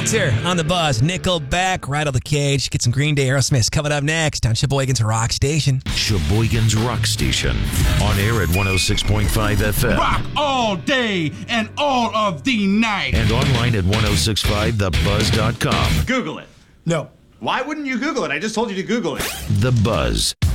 Shelter on the Buzz. Nickelback, Rattle the Cage. Get some Green Day, Aerosmith coming up next on Sheboygan's Rock Station. Sheboygan's Rock Station. On air at 106.5 FM. Rock all day and all of the night. And online at 1065thebuzz.com. Google it. No. Why wouldn't you Google it? I just told you to Google it. The Buzz.